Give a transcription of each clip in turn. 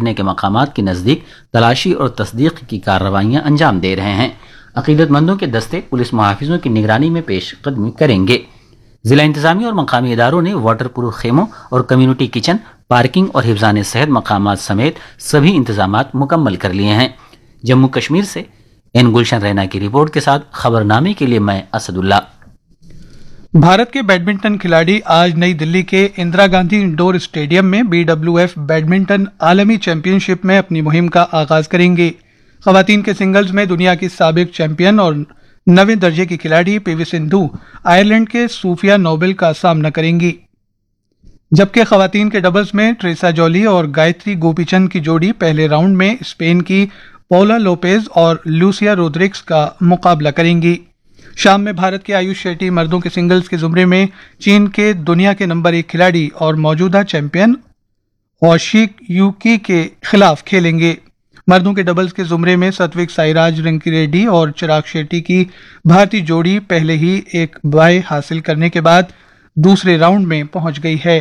ठहरने के मकामात के नज़दीक तलाशी और तस्दीक की कार्रवाइयाँ अंजाम दे रहे हैं। अकीदतमंदों के दस्ते पुलिस मुहाफिजों की निगरानी में पेशकदमी करेंगे। जिला इंतजामिया और मकामी इदारों ने वाटर प्रूफ खेमों और कम्युनिटी किचन, पार्किंग और हिफ्जान सेहत मकामात समेत सभी इंतजामात मुकम्मल कर लिए हैं। जम्मू कश्मीर से एन गुलशन रैना की रिपोर्ट के साथ खबरनामे के लिए मैं असदुल्ला। भारत के बैडमिंटन खिलाड़ी आज नई दिल्ली के इंदिरा गांधी इंडोर स्टेडियम में BWF बैडमिंटन आलमी चैंपियनशिप में अपनी मुहिम का आगाज करेंगे। खवातीन के सिंगल्स में दुनिया की साबिक चैंपियन और 9वें दर्जे की खिलाड़ी PV सिंधु आयरलैंड के सूफिया नोबेल का सामना करेंगी, जबकि खवातीन के डबल्स में ट्रेसा जॉली और गायत्री गोपीचंद की जोड़ी पहले राउंड में स्पेन की पौला लोपेज और लूसिया रोड्रिग्स का मुकाबला करेंगी। शाम में भारत के आयुष शेट्टी मर्दों के सिंगल्स के जुमरे में चीन के दुनिया के नंबर 1 खिलाड़ी और मौजूदा चैंपियन ओशिक यूकी के खिलाफ खेलेंगे। मर्दों के डबल्स के जुमरे में सात्विक साईराज रिंकी रेड्डी और चिराग शेट्टी की भारतीय जोड़ी पहले ही एक बाय हासिल करने के बाद दूसरे राउंड में पहुंच गई है।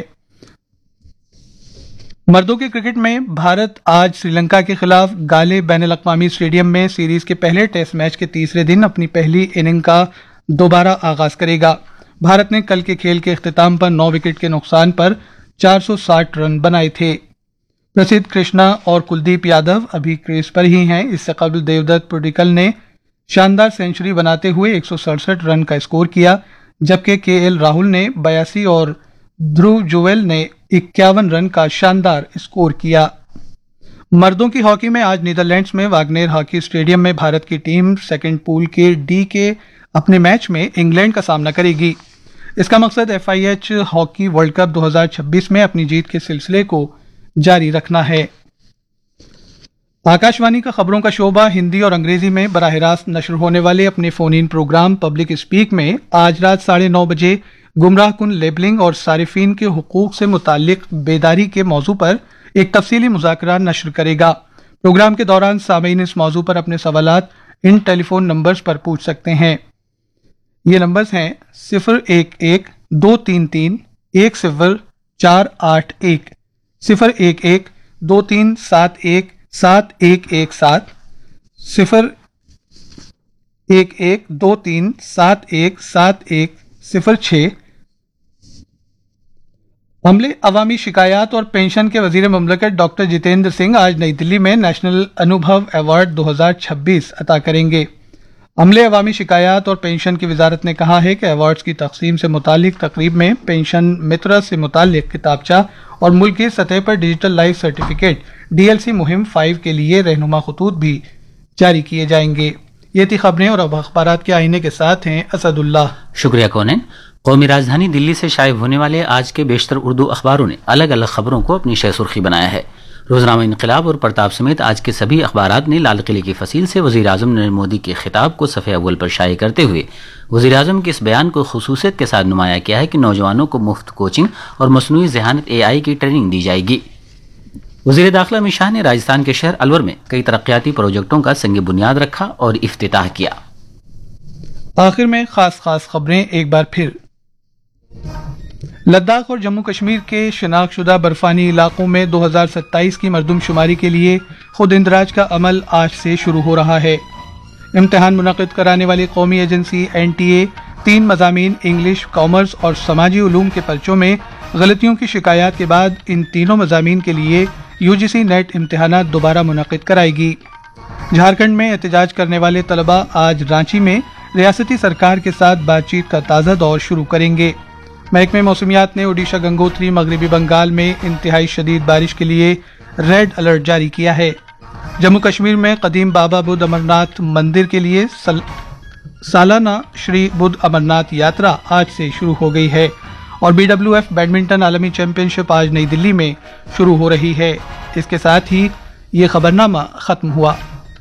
मर्दों के क्रिकेट में भारत आज श्रीलंका के खिलाफ गाले बैनुल अक़वामी स्टेडियम में सीरीज के पहले टेस्ट मैच के तीसरे दिन अपनी पहली इनिंग का दोबारा आगाज करेगा। भारत ने कल के खेल के इख्तिताम पर 9 विकेट के नुकसान पर 460 रन बनाए थे। प्रसिद्ध कृष्णा और कुलदीप यादव अभी क्रीज पर ही हैं। इससे कबल देवदत्त पडिक्कल ने शानदार सेंचुरी बनाते हुए 167 रन का स्कोर किया, जबकि KL राहुल ने 82 और ध्रुव जुवेल ने 51 रन का शानदार स्कोर किया। मर्दों की हॉकी में आज नीदरलैंड्स में वागनेर हॉकी स्टेडियम में भारत की टीम सेकंड पूल के D के अपने मैच में इंग्लैंड का सामना करेगी। इसका मकसद FIH हॉकी वर्ल्ड कप 2026 में अपनी जीत के सिलसिले को जारी रखना है। आकाशवाणी का खबरों का शोबा हिंदी और अंग्रेजी में बराह रास्त नशर होने वाले अपने phone in programme public speak में आज रात 9:30 बजे गुमराह कुन लेबलिंग और सारिफीन के हुकूक से मुतालिक बेदारी के मौजू पर एक तफसीली मुज़ाकरा नशर करेगा। प्रोग्राम के दौरान सामीन इस मौजू पर अपने सवालात इन टेलीफोन नंबर्स पर पूछ सकते हैं। ये नंबर्स हैं 011-233-10-481, 011-2371-7117, 011-2371-7106। अमले अवामी शिकायत और पेंशन के वजीर ममलकत डॉक्टर जितेंद्र सिंह आज नई दिल्ली में नेशनल अनुभव अवार्ड 2026 अता करेंगे। अमले अवामी शिकायत और पेंशन की वजारत ने कहा है कि अवार्ड्स की तकसीम से मुतालिक तकरीब में पेंशन मित्र से मुतालिक किताबचा और मुल्क की सतह पर डिजिटल लाइफ सर्टिफिकेट DLC मुहिम 5 के लिए रहनुमा खतूत भी जारी किए जाएंगे। ये थी खबरें और अब अखबारात के आईने के साथ हैं असदुल्ला। शुक्रिया कोनेन। कौमी राजधानी दिल्ली से शाये होने वाले आज के बेशतर उर्दू अखबारों ने अलग अलग खबरों को अपनी शह सुर्खी बनाया है। रोजनामा इंकलाब और प्रताप समेत आज के सभी अखबारात ने लाल किले की फसील से वजीर आजम नरेंद्र मोदी के खिताब को सफ़े अव्वल पर शाये करते हुए वजीर आजम के इस बयान को खुसूसियत के साथ नुमाया किया है कि नौजवानों को मुफ्त कोचिंग और मसनूई ज़हानत AI की ट्रेनिंग दी जाएगी। वजीर दाखिला अमित शाह ने राजस्थान के शहर अलवर में कई तरक्याती प्रोजेक्टों का संग बुनियाद रखा और इफ्तिताह किया। आखिर में खास खबरें एक बार फिर। लद्दाख और जम्मू कश्मीर के शनाख्तशुदा बर्फानी इलाकों में 2027 की मरदमशुमारी के लिए खुद इंदराज का अमल आज से शुरू हो रहा है। इम्तिहान मुनक़िद कराने वाली कौमी एजेंसी NTA 3 मज़ामीन इंग्लिश, कॉमर्स और समाजी उलूम के पर्चों में गलतियों की शिकायत के बाद इन तीनों मज़ामीन के लिए UGC नेट इम्तिहानात दोबारा मुनक़िद कराएगी। झारखंड में एहतजाज करने वाले तलबा आज रांची में रियासती सरकार के साथ बातचीत का ताज़ा दौर शुरू करेंगे। महकमे मौसमियात ने ओडिशा, गंगोत्री, मगरबी बंगाल में इंतहाई शदीद बारिश के लिए रेड अलर्ट जारी किया है। जम्मू कश्मीर में कदीम बाबा बुद्ध अमरनाथ मंदिर के लिए सालाना श्री बुद्ध अमरनाथ यात्रा आज से शुरू हो गई है और BWF बैडमिंटन आलमी चैंपियनशिप आज नई दिल्ली में शुरू हो रही है। इसके साथ ही ये खबरनामा खत्म हुआ।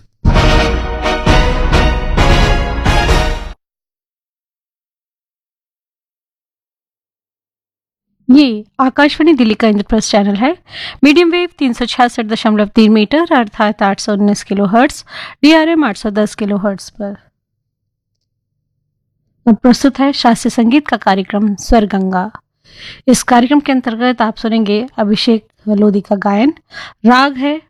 ये आकाशवाणी दिल्ली का इंद्रप्रस्थ चैनल है। मीडियम वेव 366.3 मीटर अर्थात 819 किलोहर्ट्ज, DRM 810 किलोहर्ट्ज पर। अब प्रस्तुत है शास्त्रीय संगीत का कार्यक्रम स्वर गंगा। इस कार्यक्रम के अंतर्गत आप सुनेंगे अभिषेक लोधी का गायन। राग है